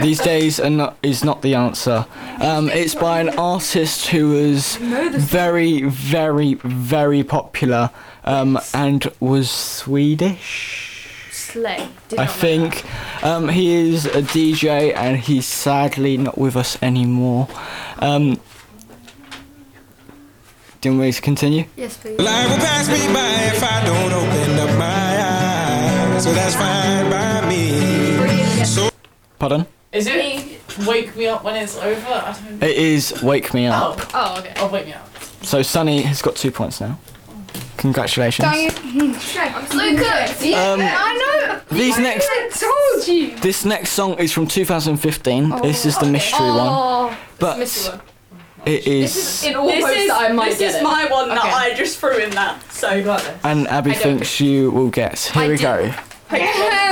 These days is not the answer. It's by an artist who was very, very, very popular and was Swedish. Slay. I think he is a DJ and he's sadly not with us anymore. Do you want me to continue? Yes, please. Life will pass me by if I don't open up my eyes. So that's fine by me. So Pardon? Is it Wake Me Up When It's Over? I don't know. It is Wake Me Up. Oh, okay. Oh, Wake Me Up. So Sunny has got 2 points now. Congratulations. I'm so good. I know. These next, I told you. this next song is from 2015. This is the mystery one, but it is. In all hopes that I might get This is it. my one that Okay. I just threw in there. So And Abby thinks you will get. Here we go.